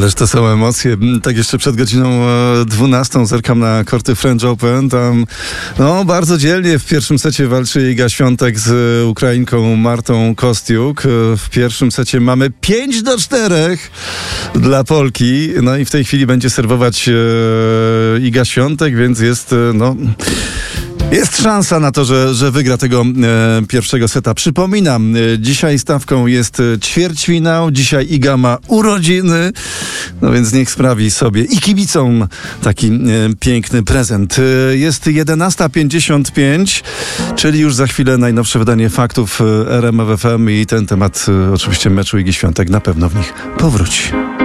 Ależ to są emocje. Tak jeszcze przed godziną 12 zerkam na korty French Open. Tam bardzo dzielnie w pierwszym secie walczy Iga Świątek z Ukrainką Martą Kostiuk. W pierwszym secie mamy 5-4 dla Polki. No i w tej chwili będzie serwować Iga Świątek, więc jest jest szansa na to, że wygra tego pierwszego seta. Przypominam, dzisiaj stawką jest ćwierćfinał, dzisiaj Iga ma urodziny, no więc niech sprawi sobie i kibicom taki piękny prezent. Jest 11:55, czyli już za chwilę najnowsze wydanie faktów RMF FM i ten temat oczywiście meczu Igi Świątek na pewno w nich powróci.